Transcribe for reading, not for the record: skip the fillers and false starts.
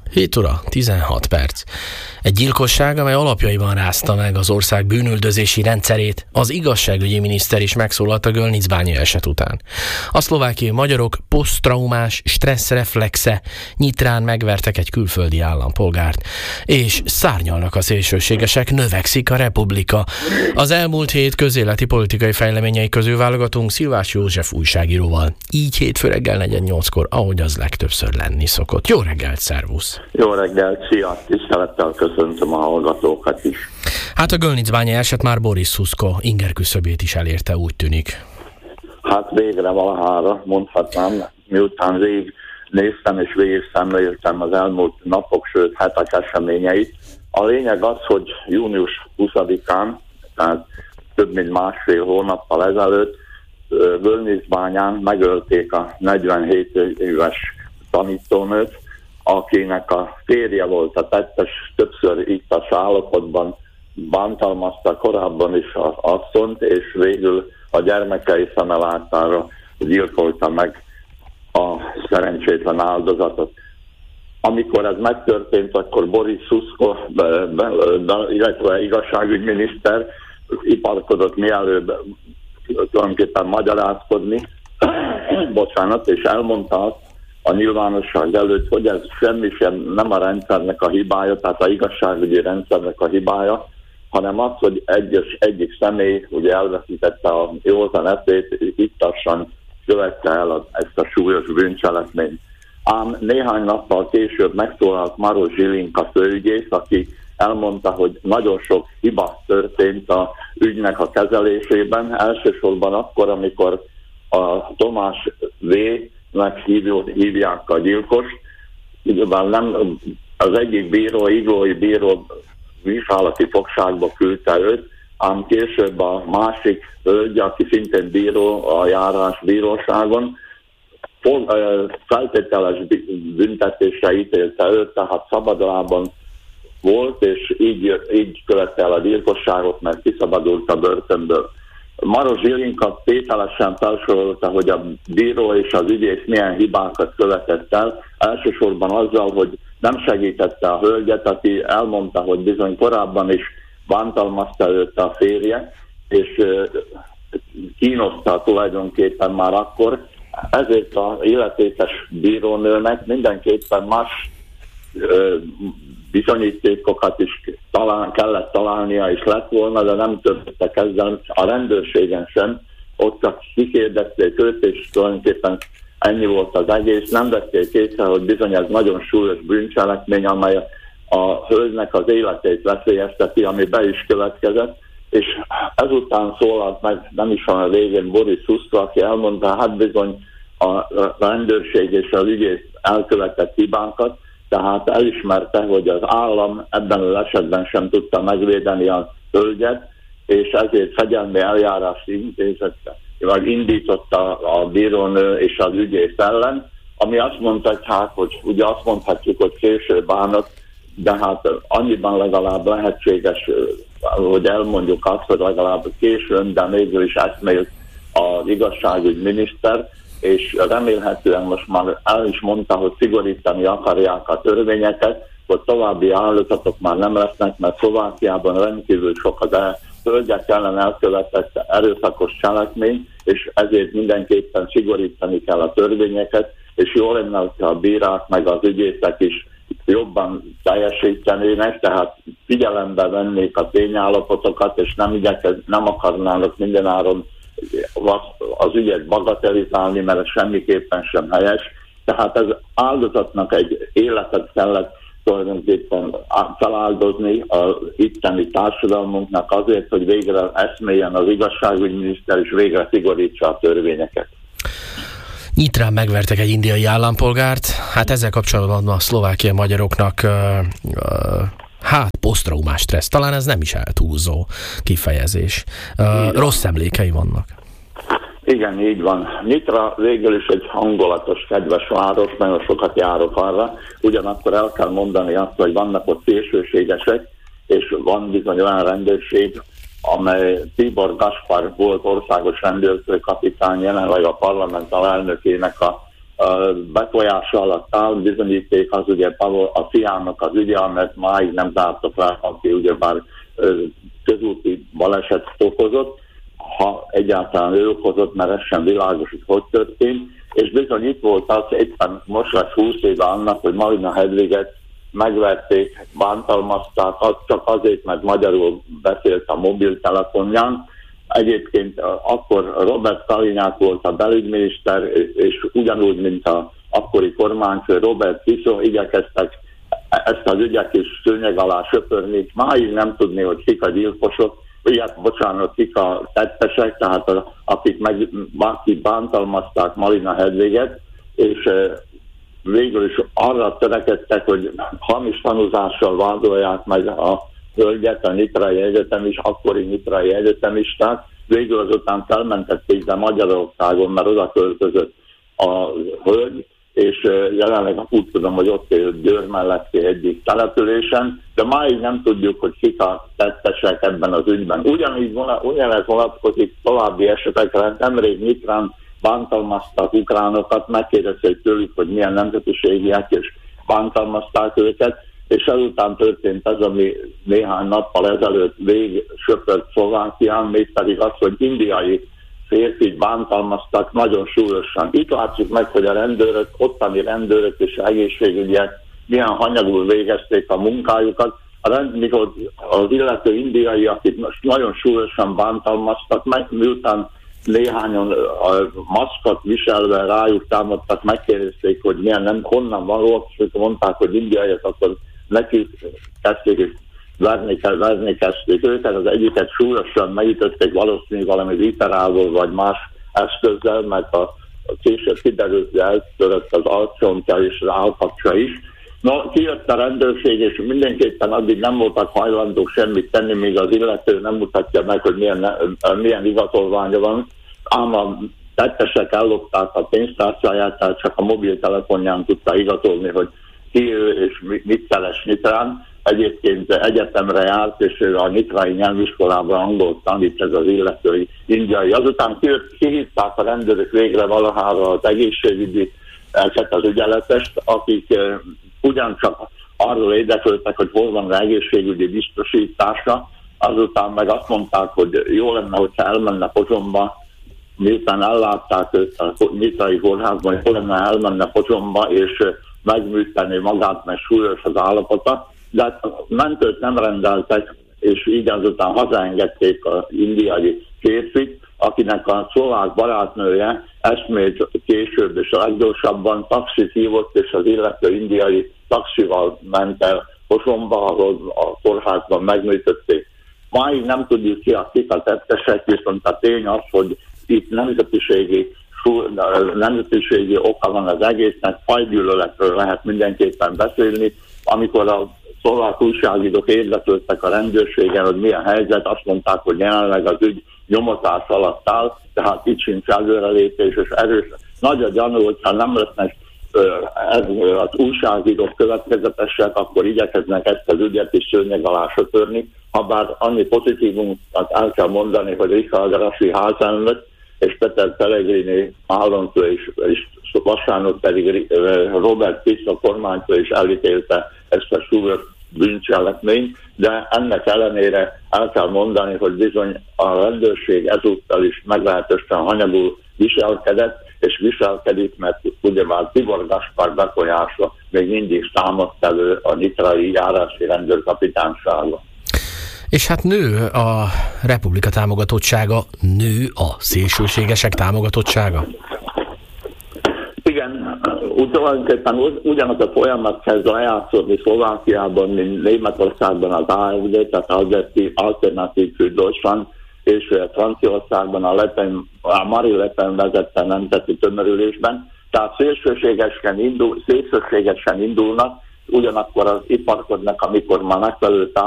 7 óra, 16 perc. Egy gyilkosság, amely alapjaiban rázta meg az ország bűnüldözési rendszerét, az igazságügyi miniszter is megszólalt a Gölnicbányi eset után. A szlovákiai magyarok poszttraumás stresszreflexe Nyitrán megvertek egy külföldi állampolgárt, és szárnyalnak a szélsőségesek, növekszik a republika. Az elmúlt hét közéleti politikai fejleményei közül válogatunk Szilvás József újságíróval. Így hétfő reggel 4:08-kor, ahogy az legtöbbször lenni szokott. Jó reggelt, szervusz! Jó reggelt, szia! Tisztelettel köszöntöm a hallgatókat is. Hát a Gölnicbányi eset már Boris Szuszko inger küszöbét is elérte, úgy tűnik. Hát végre valahára mondhatnám, miután végig néztem és végig szemléltem az elmúlt napok, sőt hetek eseményeit. A lényeg az, hogy június 20-án, tehát több mint másfél hónappal ezelőtt Gölnicbányán megölték a 47 éves tanítónőt, akinek a férje volt a tettes, többször ittas állapotban, bántalmazta korábban is az asszonyt, és végül a gyermekei szeme láttára gyilkolta meg a szerencsétlen áldozatot. Amikor ez megtörtént, akkor Boris Szuszko, illetve igazságügyminiszter iparkodott mielőbb tulajdonképpen magyarázkodni, és elmondta azt a nyilvánosság előtt, hogy ez semmi sem nem a rendszernek a hibája, tehát a igazságügyi rendszernek a hibája, hanem az, hogy egyik személy ugye elveszítette a józan eszét, ittassan követte el ezt a súlyos bűncselekményt. Ám néhány nappal később megszólalt Maroš Žilinka főügyész, aki elmondta, hogy nagyon sok hiba történt a ügynek a kezelésében, elsősorban akkor, amikor a Tomás V-nek hívják a gyilkost. Nem, az egyik bíró, iglói bíró vizsgálati fogságba küldte őt, ám később a másik hölgy, aki szintén bíró a járásbíróságon, feltételes büntetésre ítélte őt, tehát szabadlábon volt, és így követte el a gyilkosságot, mert kiszabadult a börtönből. Maroš Žilinka tételesen felsorolta, hogy a bíró és az ügyész milyen hibákat követett el, elsősorban azzal, hogy nem segítette a hölgyet, aki elmondta, hogy bizony korábban is bántalmazta őt a férje, és kínoszta tulajdonképpen már akkor. Ezért az illetékes bírónőnek mindenképpen más bizonyítékokat is kellett találnia, és lett volna, de nem történtek ezzel a rendőrségen sem. Ott csak kikérdezték őt, és tulajdonképpen ennyi volt az egész. Nem vették észre, hogy bizony ez nagyon súlyos bűncselekmény, amely a hölgynek az életét veszélyezteti, ami be is következett, és ezután szólalt meg nem is a végén Boris Szuszko, aki elmondta, hát bizony a rendőrség és az ügyész elkövetett hibánkat, tehát elismerte, hogy az állam ebben az esetben sem tudta megvédeni a hölgyet, és ezért fegyelmi eljárást indította a bírónő és az ügyész ellen, ami azt mondhatják, hogy ugye azt mondhatjuk, hogy késő bánat, de hát annyiban legalább lehetséges, hogy elmondjuk azt, hogy legalább későn, de mégis is eszmélt az igazságügyminiszter, és remélhetően most már el is mondta, hogy szigorítani akarják a törvényeket, hogy további áldozatok már nem lesznek, mert Szlovákiában rendkívül sok az hölgyek ellen elkövetett erőszakos cselekmény, és ezért mindenképpen szigorítani kell a törvényeket, és jó lenne, hogyha a bírák meg az ügyészek is jobban teljesítenének, tehát figyelembe vennék a tényállapotokat, és nem akarnának mindenáron az ügyet bagatelizálni, mert ez semmiképpen sem helyes. Tehát ez áldozatnak egy életet kellett tulajdonképpen feláldozni az itteni társadalmunknak azért, hogy végre eszméljen az igazságügyminiszter, és végre szigorítsa a törvényeket. Nyitrán megvertek egy indiai állampolgárt, hát ezzel kapcsolatban a szlovákiai magyaroknak posztraumás stressz. Talán ez nem is eltúlzó kifejezés. Rossz emlékei vannak. Igen, így van. Nyitra végül is egy hangulatos, kedves város, nagyon sokat járok arra. Ugyanakkor el kell mondani azt, hogy vannak ott szélsőségesek, és van bizony olyan rendőrség, amely Tibor Gaspar volt országos rendőrfőkapitány, jelenleg a parlament alelnökének a befolyása alatt áll. Bizonyíték az ugye a fiának az ügye, mert máig nem zártak rá, aki ugyebár közúti balesetet okozott, ha egyáltalán ő okozott, mert ez sem világos, hogy történt. És bizony itt volt az, éppen most lesz 20 éve annak, hogy Malina Hedviget megverték, bántalmazták, csak azért, mert magyarul beszélt a mobiltelefonján. Egyébként akkor Robert Kalinyák volt a belügyminiszter, és ugyanúgy, mint az akkori kormányfő Robert Fico, igyekeztek ezt az ügyet is szőnyeg alá söpörni. Máig nem tudni, hogy kik a gyilkosok, kik a tettesek, tehát akik bántalmazták Malina Hedviget, és végül is arra törekedtek, hogy hamis tanúzással vádolják meg a hölgyet, a Nyitrai Egyetemis, akkori Nyitrai Egyetemisták. Végül azután felmentették be Magyarországon, mert oda költözött a hölgy, és jelenleg úgy tudom, hogy ott él Győr melletti egyik településen, de máig nem tudjuk, hogy kik a tettesek ebben az ügyben. Ugyanez vonatkozik további esetekre. Nemrég Nyitrán bántalmaztak ukránokat, megkérdezték tőlük, hogy milyen nemzetiségiek, és bántalmazták őket, és ezután történt ez, ami néhány nappal ezelőtt söpört Szlovákián, mégpedig az, hogy indiai férfit bántalmaztak nagyon súlyosan. Itt látjuk meg, hogy a rendőrök, ottani rendőrök és egészségügyek milyen hanyagul végezték a munkájukat. Mikor az illető indiai, akit nagyon súlyosan bántalmaztak meg, miután néhányan a maszkot viselve rájuk támadtak, megkérdezték, hogy honnan való, és mondták, hogy indiaiak, akkor nekik kezdték, verni kezdték őket, az egyiket súlyosan megütötték, valószínűleg valami literával vagy más eszközzel, mert a később kiderült, hogy eltörött az arcsontja és az állkapcsa is. Kijött a rendőrség, és mindenképpen addig nem voltak hajlandók semmit tenni, míg az illető nem mutatja meg, hogy milyen igazolványa van, ám a tettesek ellopták a pénztárcáját, tehát csak a mobiltelefonján tudta igazolni, hogy ki ő és mit keres Nyitrán. Egyébként egyetemre járt, és a nyitrai nyelviskolában angolt tanít ez az illetői indiai. Azután kihívták a rendőrök végre valahára az egészségügyi az ügyeletest, akik ugyancsak arról érdeklődtek, hogy hol van az egészségügyi biztosítása, azután meg azt mondták, hogy jó lenne, hogyha elmenne Pozsonyba, miután ellátták őt a nyitrai kórházban, jó lenne elmenne Pozsonyba, és megműteni magát, mert súlyos az állapota, de mentőt nem rendeltek, és így azután hazaengedték az indiai férfit, akinek a szlovák barátnője eszmét később és a leggyorsabban taxit hívott, és az illető indiai taxival ment el Pozsonyba, ahol a kórházban megműtötték. Máig nem tudjuk ki kik a tettesek, viszont a tény az, hogy itt nemzetiségi oka van az egésznek, fajgyűlöletről lehet mindenképpen beszélni. Amikor a szlovák újságírók érdeklődtek a rendőrségen, hogy milyen helyzet, azt mondták, hogy jelenleg az ügy nyomozás alatt áll, tehát itt sincs előrelépés, és erős. Nagy a gyanú, hogyha nem lesznek az újságírók következetesek, akkor igyekeznek ezt az ügyet is szőnyeg alá söpörni. Habár annyi pozitívumot el kell mondani, hogy Richard Rassi házelnök és Peter Pellegrini államfő és vasárnap pedig Robert Fico kormányfő is elítélte ezt a súlyos bűncselekményt, de ennek ellenére el kell mondani, hogy bizony a rendőrség ezúttal is meglehetősen hanyagul viselkedett, és viselkedik, mert ugyebár Tibor Gaspar befolyása még mindig számottevő a nyitrai járási rendőrkapitánysága. És hát nő a Republika támogatottsága, nő a szélsőségesek támogatottsága? Igen, tulajdonképpen ugyanaz a folyamat kezd lejátszódni Szlovákiában, mint Németországban az AfD, tehát Alternatív für Deutschland, és Franciaországban a Marie Le Pen vezette nemzeti tömörülésben. Tehát szélsőségesen indulnak, ugyanakkor az iparkodnak, amikor már megfelelő